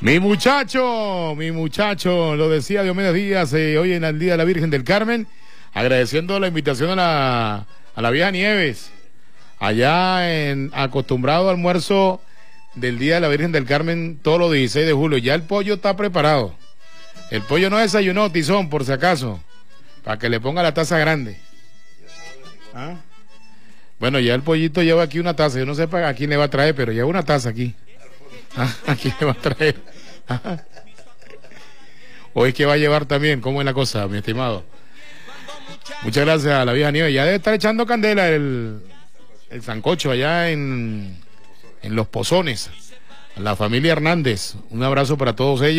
Mi muchacho, lo decía Diomedes Díaz hoy en el Día de la Virgen del Carmen, agradeciendo la invitación a la vieja Nieves, allá en acostumbrado almuerzo del Día de la Virgen del Carmen todos los 16 de julio. Ya el pollo está preparado. El pollo no desayunó, Tizón, por si acaso, para que le ponga la taza grande. ¿Ah? Bueno, ya el pollito lleva aquí una taza. Yo no sé a quién le va a traer, pero lleva una taza aquí. ¿A quién le va a traer? ¿O es que va a llevar también? ¿Cómo es la cosa, mi estimado? Muchas gracias a la vieja Nieves. Ya debe estar echando candela el sancocho allá en Los Pozones. La familia Hernández. Un abrazo para todos ellos.